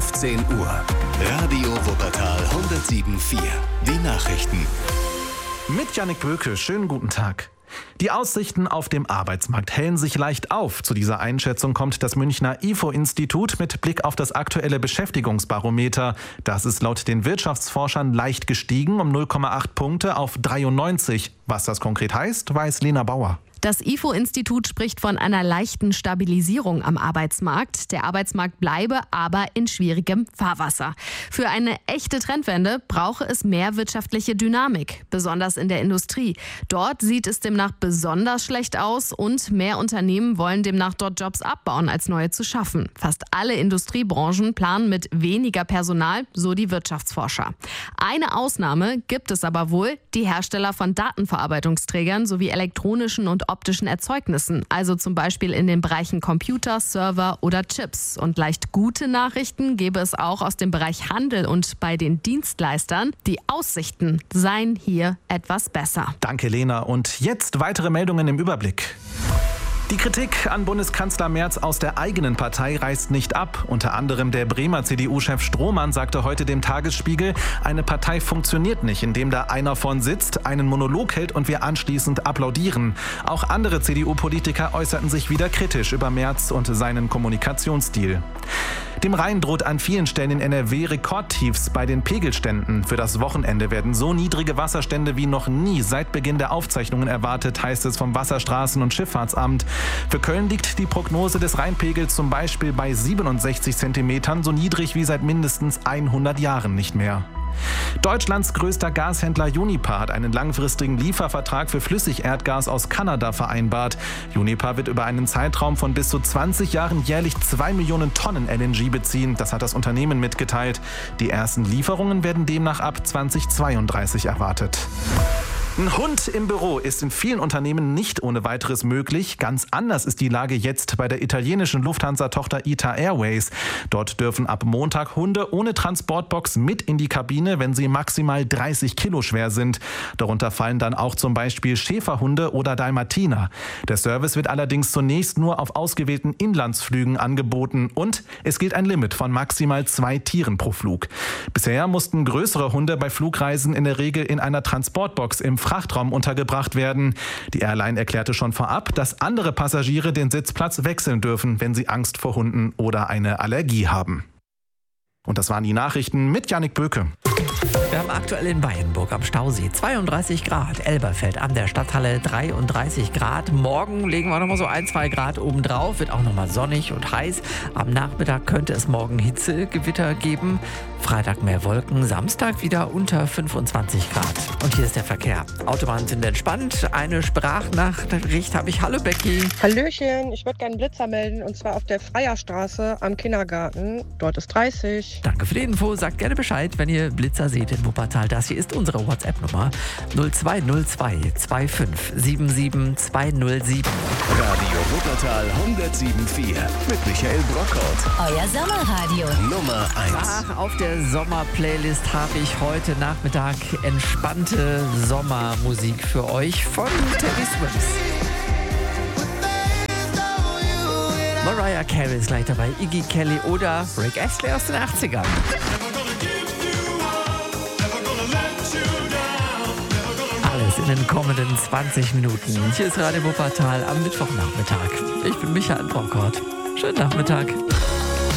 15 Uhr. Radio Wuppertal 107.4. Die Nachrichten. Mit Jannik Böke, schönen guten Tag. Die Aussichten auf dem Arbeitsmarkt hellen sich leicht auf. Zu dieser Einschätzung kommt das Münchner IFO-Institut mit Blick auf das aktuelle Beschäftigungsbarometer. Das ist laut den Wirtschaftsforschern leicht gestiegen um 0,8 Punkte auf 93. Was das konkret heißt, weiß Lena Bauer. Das IFO-Institut spricht von einer leichten Stabilisierung am Arbeitsmarkt. Der Arbeitsmarkt bleibe aber in schwierigem Fahrwasser. Für eine echte Trendwende brauche es mehr wirtschaftliche Dynamik, besonders in der Industrie. Dort sieht es demnach besonders schlecht aus und mehr Unternehmen wollen demnach dort Jobs abbauen, als neue zu schaffen. Fast alle Industriebranchen planen mit weniger Personal, so die Wirtschaftsforscher. Eine Ausnahme gibt es aber wohl, die Hersteller von Datenverarbeitungsträgern sowie elektronischen und optischen Erzeugnissen, also zum Beispiel in den Bereichen Computer, Server oder Chips. Und leicht gute Nachrichten gäbe es auch aus dem Bereich Handel und bei den Dienstleistern. Die Aussichten seien hier etwas besser. Danke, Lena. Und jetzt weitere Meldungen im Überblick. Die Kritik an Bundeskanzler Merz aus der eigenen Partei reißt nicht ab. Unter anderem der Bremer CDU-Chef Strohmann sagte heute dem Tagesspiegel, eine Partei funktioniert nicht, indem da einer vorn sitzt, einen Monolog hält und wir anschließend applaudieren. Auch andere CDU-Politiker äußerten sich wieder kritisch über Merz und seinen Kommunikationsstil. Dem Rhein droht an vielen Stellen in NRW Rekordtiefs bei den Pegelständen. Für das Wochenende werden so niedrige Wasserstände wie noch nie seit Beginn der Aufzeichnungen erwartet, heißt es vom Wasserstraßen- und Schifffahrtsamt. Für Köln liegt die Prognose des Rheinpegels zum Beispiel bei 67 Zentimetern, so niedrig wie seit mindestens 100 Jahren nicht mehr. Deutschlands größter Gashändler Uniper hat einen langfristigen Liefervertrag für Flüssigerdgas aus Kanada vereinbart. Uniper wird über einen Zeitraum von bis zu 20 Jahren jährlich 2 Millionen Tonnen LNG beziehen. Das hat das Unternehmen mitgeteilt. Die ersten Lieferungen werden demnach ab 2032 erwartet. Ein Hund im Büro ist in vielen Unternehmen nicht ohne weiteres möglich. Ganz anders ist die Lage jetzt bei der italienischen Lufthansa-Tochter ITA Airways. Dort dürfen ab Montag Hunde ohne Transportbox mit in die Kabine, wenn sie maximal 30 Kilo schwer sind. Darunter fallen dann auch zum Beispiel Schäferhunde oder Dalmatiner. Der Service wird allerdings zunächst nur auf ausgewählten Inlandsflügen angeboten und es gilt ein Limit von maximal 2 Tieren pro Flug. Bisher mussten größere Hunde bei Flugreisen in der Regel in einer Transportbox im Frachtraum untergebracht werden. Die Airline erklärte schon vorab, dass andere Passagiere den Sitzplatz wechseln dürfen, wenn sie Angst vor Hunden oder eine Allergie haben. Und das waren die Nachrichten mit Jannik Böke. Wir haben aktuell in Weyenburg am Stausee 32 Grad, Elberfeld an der Stadthalle 33 Grad. Morgen legen wir nochmal so 1-2 Grad oben drauf, wird auch nochmal sonnig und heiß. Am Nachmittag könnte es morgen Hitzegewitter geben. Freitag mehr Wolken, Samstag wieder unter 25 Grad. Und hier ist der Verkehr. Autobahnen sind entspannt. Eine Sprachnachricht habe ich. Hallo Becky. Hallöchen, ich würde gerne einen Blitzer melden und zwar auf der Freierstraße am Kindergarten. Dort ist 30. Danke für die Info. Sagt gerne Bescheid, wenn ihr Blitzer seht in Wuppertal. Das hier ist unsere WhatsApp-Nummer 0202 2577 207. Radio Wuppertal 107.4 mit Michael Brockhaut. Euer Sommerradio. Nummer 1. Ach, auf der Sommerplaylist habe ich heute Nachmittag entspannte Sommermusik für euch von Teddy Swims. Mariah Carey ist gleich dabei, Iggy Kelly oder Rick Astley aus den 80ern. Alles in den kommenden 20 Minuten. Hier ist Radio Wuppertal am Mittwochnachmittag. Ich bin Michael Brockhaut. Schönen Nachmittag.